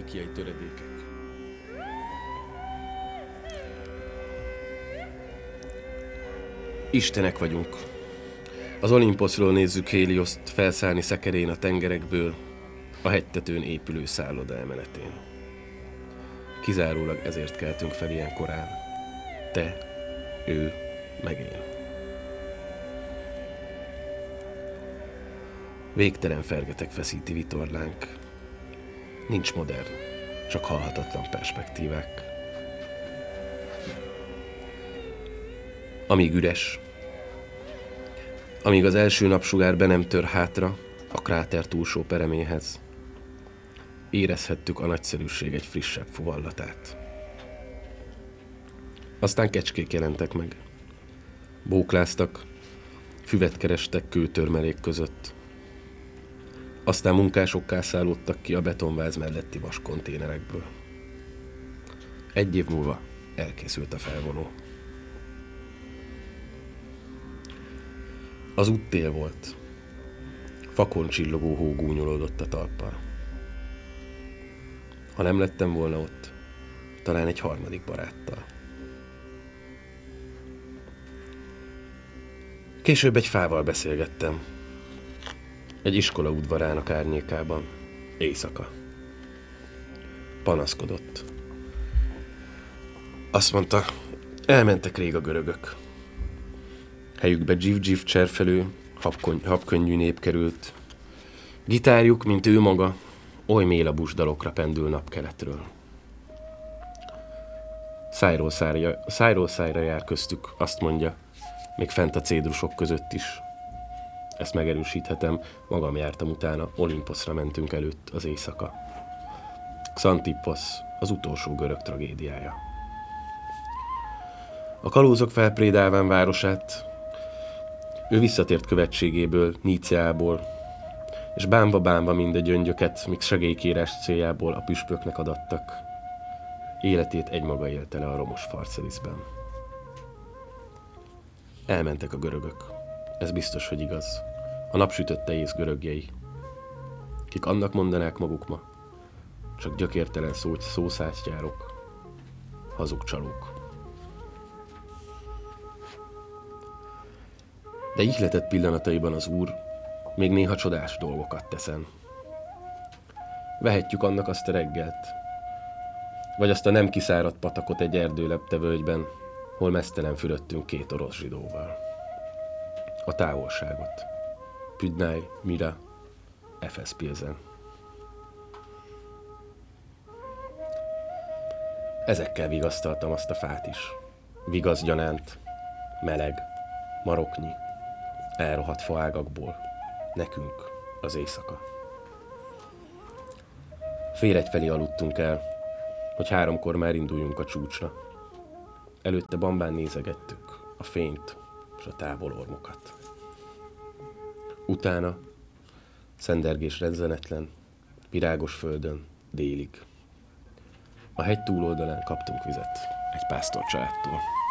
finikiai töredékek. Istenek vagyunk. Az Olimposzról nézzük Hélioszt felszállni szekerén a tengerekből, a hegytetőn épülő szálloda emeletén. Kizárólag ezért keltünk fel ilyen korán. Te, ő, meg én. Végtelen fergeteg feszíti vitorlánk. Nincs modern, csak halhatatlan perspektívák. Amíg üres, amíg az első napsugár be nem tör hátra a kráter túlsó pereméhez, érezhettük a nagyszerűség egy frissebb fuvallatát. Aztán kecskék jelentek meg. Bókláztak, füvet kerestek kőtörmelék között. Aztán munkások kászálódtak ki a betonváz melletti vaskonténerekből. 1 év múlva elkészült a felvonó. Az út tél volt. Fakon csillogó hó gúnyolódott a talppal. Ha nem lettem volna ott, talán egy harmadik baráttal. Később egy fával beszélgettem. Egy iskola udvarának árnyékában. Éjszaka. Panaszkodott. Azt mondta, elmentek rég a görögök. Helyükbe dzsiv-dzsiv cserfelő, habkönnyű nép került. Gitárjuk, mint ő maga, oly mélabús dalokra pendül napkeletről. Szájról szájra jár köztük, azt mondja, még fent a cédrusok között is. Ezt megerősíthetem, magam jártam utána, Olimposzra mentünk előtt az éjszaka. Xantipposz, az utolsó görög tragédiája. A kalózok felprédálván városát, ő visszatért követségéből, Níceából, és bánva mind a gyöngyöket, míg segélykérés céljából a püspöknek adattak. Életét egymaga élte le a romos Farszeliszben. Elmentek a görögök. Ez biztos, hogy igaz. A napsütötte ész görögjei. Kik annak mondanák maguk ma, csak gyökértelen szószátyjárok, hazug csalók. De ihletett pillanataiban az Úr még néha csodás dolgokat teszen. Vehetjük annak azt a reggelt, vagy azt a nem kiszáradt patakot egy erdőlepte völgyben, hol meztelen fürödtünk 2 orosz zsidóval. A távolságot. Püdnáj, Mira, Efesz Pilzen. Ezekkel vigasztaltam azt a fát is. Vigasz gyanánt, meleg, maroknyi, elrohadt faágakból. Nekünk az éjszaka. Fél 1 felé aludtunk el, hogy 3-kor már induljunk a csúcsra. Előtte bambán nézegettük a fényt és a távol ormokat. Utána szendergés rezzenetlen, virágos földön, délig. A hegy túloldalán kaptunk vizet egy pásztorcsaládtól.